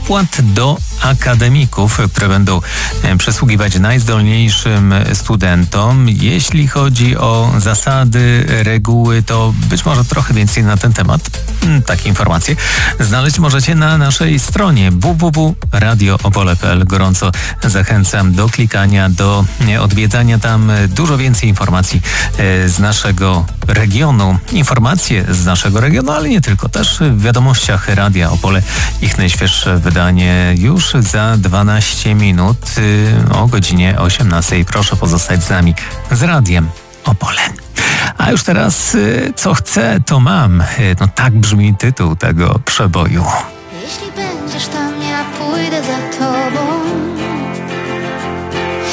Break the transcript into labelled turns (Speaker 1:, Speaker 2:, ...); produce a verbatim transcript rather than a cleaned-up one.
Speaker 1: dopłat do akademików, które będą przysługiwać najzdolniejszym studentom. Jeśli chodzi o zasady, reguły, to być może trochę więcej na ten temat, takie informacje, znaleźć możecie na naszej stronie w w w kropka radio opole kropka p l. Gorąco zachęcam do klikania, do odwiedzania tam. Dużo więcej informacji z naszego regionu. Informacje z naszego regionu, ale nie tylko. Też w wiadomościach Radia Opole. Ich najświeższe wydanie już za dwanaście minut o godzinie osiemnastej. Proszę pozostać z nami, z Radiem Opole. A już teraz, co chcę, to mam. No tak brzmi tytuł tego przeboju.